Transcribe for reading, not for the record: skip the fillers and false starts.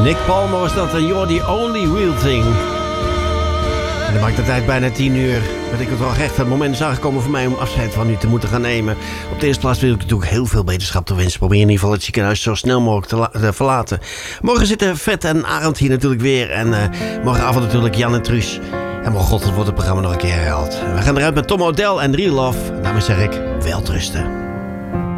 Nick Palmer was dat en You're the Only Real Thing. En dan maakt de tijd bijna 10 uur. Dat ik het wel echt het moment is aangekomen voor mij om afscheid van u te moeten gaan nemen. Op de eerste plaats wil ik natuurlijk heel veel beterschap te wensen. Probeer in ieder geval het ziekenhuis zo snel mogelijk te verlaten. Morgen zitten Vet en Arend hier natuurlijk weer. En morgenavond natuurlijk Jan en Truus. En mijn god, het wordt het programma nog een keer herhaald. We gaan eruit met Tom O'Dell en Real Love. En daarmee zeg ik, welterusten.